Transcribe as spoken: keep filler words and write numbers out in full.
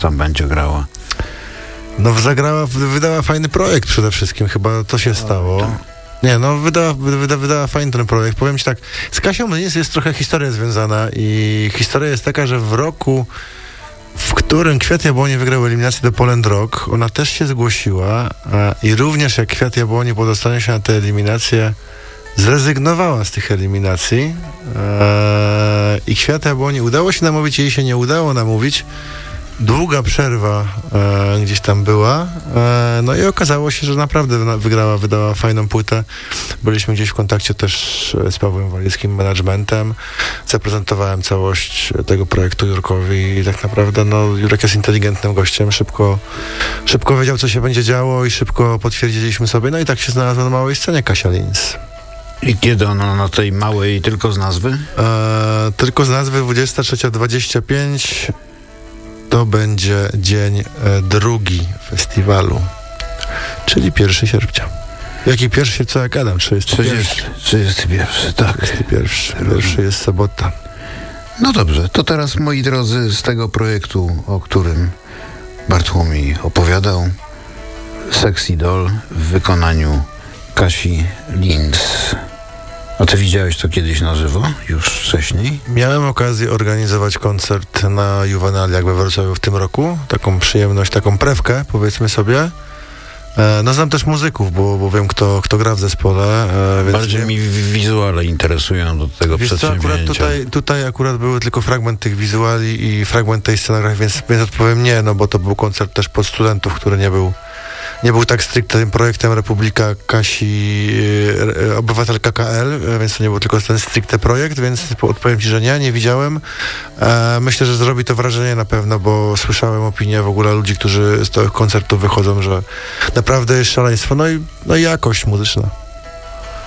tam będzie grała? No zagrała, wydała fajny projekt przede wszystkim, chyba to się o, stało. Tak. Nie, no wydała, wyda, wydała fajny ten projekt. Powiem ci tak, z Kasią Lins jest trochę historia związana i historia jest taka, że w roku, w którym Kwiat Jabłoni wygrał eliminację do Poland Rock, ona też się zgłosiła a, i również jak Kwiat Jabłoni po dostaniu się na tę eliminację zrezygnowała z tych eliminacji eee, i Kwiat Jabłoni udało się namówić, jej się nie udało namówić. Długa przerwa e, gdzieś tam była, e, no i okazało się, że naprawdę wygrała, wydała fajną płytę. Byliśmy gdzieś w kontakcie też z Pawłem Walickim, managementem. Zaprezentowałem całość tego projektu Jurkowi i tak naprawdę no, Jurek jest inteligentnym gościem, szybko, szybko wiedział, co się będzie działo i szybko potwierdziliśmy sobie, no i tak się znalazła na małej scenie Kasia Lins. I kiedy ona na tej małej tylko z nazwy? E, tylko z nazwy dwudziesta trzecia dwadzieścia pięć. To będzie dzień e, drugi festiwalu, czyli pierwszego sierpnia. Jaki pierwszy, co jak Adam? trzydziesty pierwszy. trzydziesty pierwszy, tak. trzydziesty pierwszy. Pierwszy jest sobota. No dobrze, to teraz moi drodzy z tego projektu, o którym Bartłomiej opowiadał, Sexy Doll w wykonaniu Kasi Lins. A ty widziałeś to kiedyś na żywo? Już wcześniej? Miałem okazję organizować koncert na Juwenaliach we Wrocławiu w tym roku. Taką przyjemność, taką prewkę, powiedzmy sobie. E, no znam też muzyków, bo, bo wiem, kto, kto gra w zespole. E, więc Bardziej nie... mi wizuale interesują do tego Wiesz przedsięwzięcia. Co, akurat tutaj, tutaj akurat były tylko fragment tych wizuali i fragment tej scenografii, więc, więc odpowiem nie, no bo to był koncert też pod studentów, który nie był Nie był tak stricte tym projektem Republika Kasi, e, obywatel K K L, e, więc to nie był tylko ten stricte projekt, więc odpowiem ci, że nie, nie widziałem. E, myślę, że zrobi to wrażenie na pewno, bo słyszałem opinię w ogóle ludzi, którzy z tych koncertów wychodzą, że naprawdę jest szaleństwo. No i, no i jakość muzyczna.